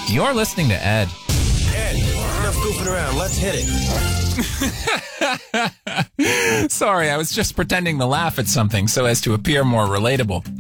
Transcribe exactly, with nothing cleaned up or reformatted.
You're listening to Ed. Ed, enough goofing around. Let's hit it. Sorry, I was just pretending to laugh at something so as to appear more relatable.